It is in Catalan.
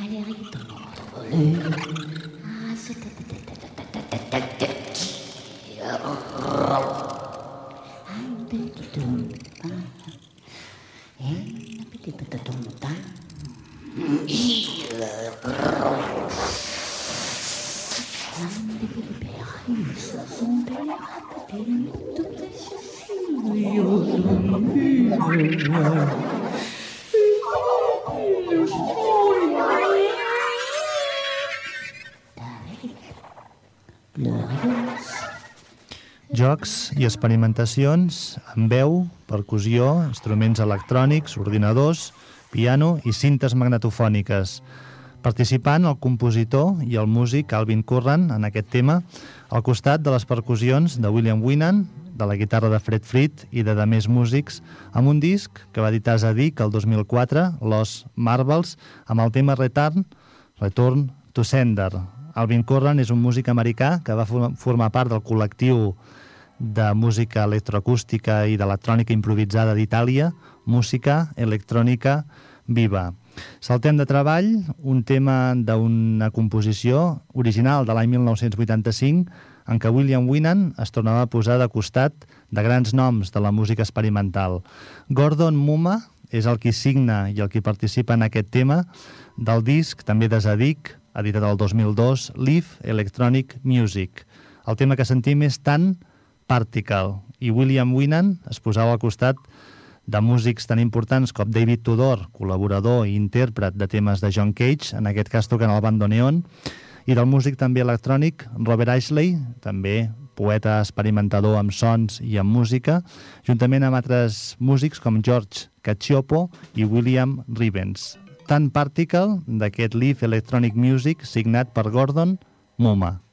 Jocs i experimentacions amb veu, percussió, instruments electrònics, ordinadors, piano i cintes magnetofòniques. Participant el compositor i el músic Alvin Curran en aquest tema, al costat de les percussions de William Winan, de la guitarra de Fred Frith i de més músics, amb un disc que va editar Zadig el 2004, Lost Marbles, amb el tema Return to Sender. Alvin Curran és un músic americà que va formar part del col·lectiu de música electroacústica i d'electrònica improvisada d'Itàlia, Música Electrònica Viva. Saltem de treball, un tema d'una composició original de l'any 1985, en què William Winan es tornava a posar de costat de grans noms de la música experimental. Gordon Muma és el qui signa i el qui participa en aquest tema del disc, també de Zadig, editat el 2002, Live Electronic Music. El tema que sentim és Tan Particle, i William Winan es posava al costat de músics tan importants com David Tudor, col·laborador i intèrpret de temes de John Cage, en aquest cas tocant el bandoneon, i del músic també electrònic Robert Ashley, també poeta experimentador amb sons i amb música, juntament amb altres músics com George Cacioppo i William Rivens. Tan Particle, d'aquest Live Electronic Music, signat per Gordon Muma.